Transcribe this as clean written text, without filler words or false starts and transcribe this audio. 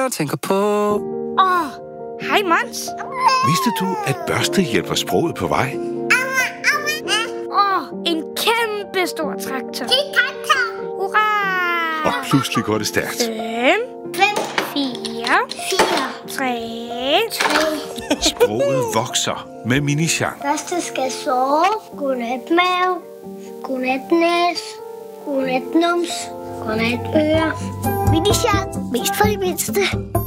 jeg tænker på. Hej Mons. Vidste du, at børste hjælper sproget på vej? En kæmpe stor traktor. Det er traktor. Hurra! Og pludselig går det stærkt. 5, 4, 3. Sproget vokser med Mini-Jean. Første skal sove. Godnat mave. Godnat næs. Godnat nums. Godnat øre. Mini-Jean. Mest for de mindste.